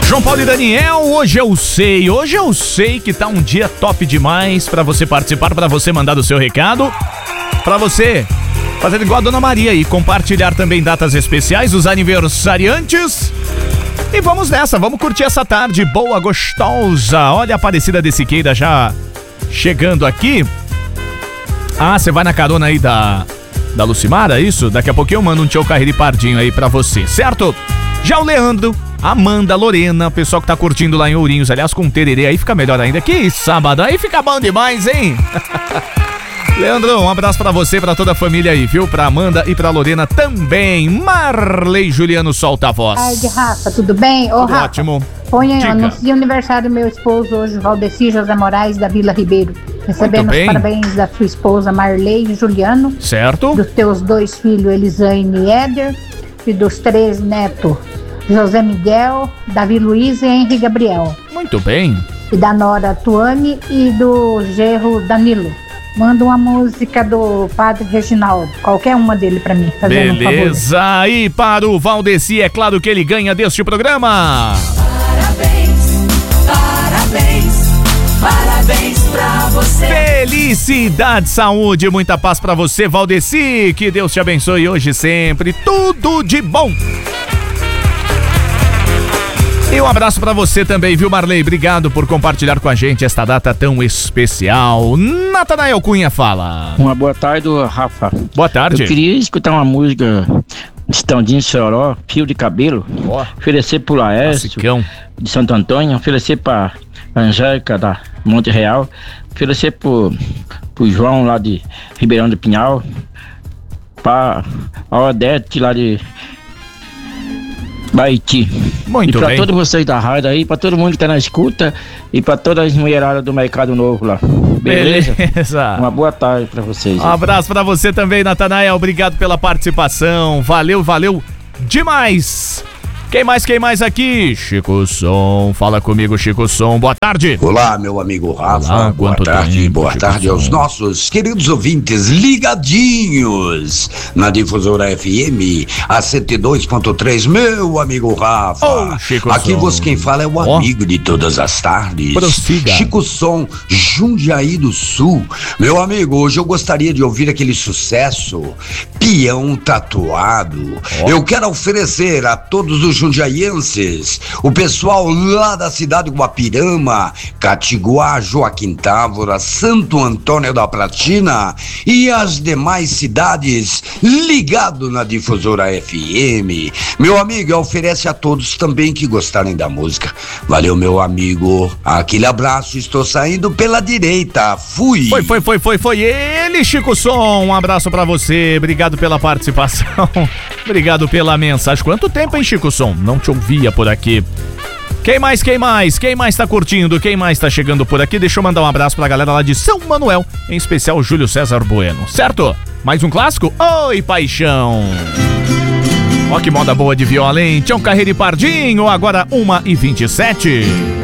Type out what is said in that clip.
João Paulo e Daniel, hoje eu sei que tá um dia top demais pra você participar, pra você mandar o seu recado, pra você fazer igual a Dona Maria e compartilhar também datas especiais, os aniversariantes. E vamos nessa, vamos curtir essa tarde boa, gostosa. Olha a Aparecida de Siqueira já chegando aqui. Ah, você vai na carona aí da Lucimara, isso? Daqui a pouquinho eu mando um tchau carreira e pardinho aí pra você, certo? Já o Leandro, Amanda, Lorena, pessoal que tá curtindo lá em Ourinhos, aliás, com tererê aí fica melhor ainda. Que sábado, aí fica bom demais, hein? Leandro, um abraço pra você, pra toda a família aí, viu? Pra Amanda e pra Lorena também. Marley Juliano, solta a voz. Tarde, Rafa, tudo bem? Ô, Rafa, ótimo. Põe aí, anúncio de aniversário do meu esposo hoje, Valdeci José Moraes, da Vila Ribeiro. Recebendo os parabéns da sua esposa Marley e Juliano. Certo. Dos teus 2 filhos, Elisane e Éder. E dos 3 netos, José Miguel, Davi Luiz e Henri Gabriel. Muito bem. E da nora Tuane e do genro Danilo. Manda uma música do Padre Reginaldo, qualquer uma dele pra mim, fazendo beleza, um favor. E para o Valdeci, é claro que ele ganha deste programa. Parabéns, parabéns, parabéns pra você. Felicidade, saúde, muita paz pra você, Valdeci. Que Deus te abençoe hoje e sempre. Tudo de bom. E um abraço pra você também, viu, Marley? Obrigado por compartilhar com a gente esta data tão especial. Natanael Cunha fala. Uma boa tarde, Rafa. Boa tarde. Eu queria escutar uma música Estandinho Choró, Fio de Cabelo. Oferecer pro Laércio, de Santo Antônio. Oferecer pra Angélica, da Monte Real. Oferecer pro João, lá de Ribeirão do Pinhal. Pra Odete, lá de Baiti. Muito bem. E pra bem. todos vocês da rádio aí, pra todo mundo que tá na escuta e pra todas as mulheradas do Mercado Novo lá. Beleza? Uma boa tarde pra vocês. Um abraço pra você também, Natanael. Obrigado pela participação. Valeu demais. Quem mais aqui? Chico Som. Fala comigo, Chico Som. Boa tarde. Olá, meu amigo Rafa. Olá, boa tarde. tempo, boa Chico tarde Som. aos nossos queridos ouvintes ligadinhos na Difusora FM, a 102.3, meu amigo Rafa. Chico Aqui Som. você quem fala é o amigo de todas as tardes. Prossiga. Chico Som, Jundiaí do Sul. Meu amigo, hoje eu gostaria de ouvir aquele sucesso, Peão Tatuado. Eu quero oferecer a todos os jundiaienses, o pessoal lá da cidade de Guapirama, Catiguá, Joaquim Távora, Santo Antônio da Platina e as demais cidades ligado na Difusora FM. Meu amigo, oferece a todos também que gostarem da música. Valeu, meu amigo. Aquele abraço, estou saindo pela direita. Fui. Foi ele, Chico Som. Um abraço pra você. Obrigado pela participação. Obrigado pela mensagem. Quanto tempo, hein, Chico Som? Não te ouvia por aqui. Quem mais tá curtindo? Quem mais tá chegando por aqui? Deixa eu mandar um abraço pra galera lá de São Manuel, em especial Júlio César Bueno, certo? Mais um clássico? Oi, paixão! Ó que moda boa de viola, hein? Tchau, Carreira e Pardinho, agora 1h27.